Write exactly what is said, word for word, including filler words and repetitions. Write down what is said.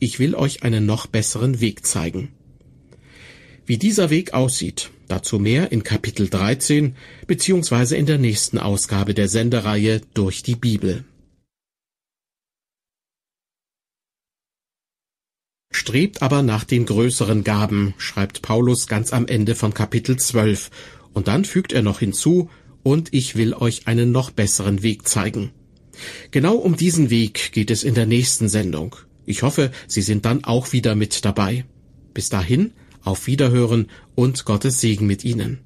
ich will euch einen noch besseren Weg zeigen. Wie dieser Weg aussieht, dazu mehr in Kapitel dreizehn beziehungsweise in der nächsten Ausgabe der Sendereihe Durch die Bibel. Strebt aber nach den größeren Gaben, schreibt Paulus ganz am Ende von Kapitel zwölf, und dann fügt er noch hinzu, und ich will euch einen noch besseren Weg zeigen. Genau um diesen Weg geht es in der nächsten Sendung. Ich hoffe, Sie sind dann auch wieder mit dabei. Bis dahin, auf Wiederhören und Gottes Segen mit Ihnen.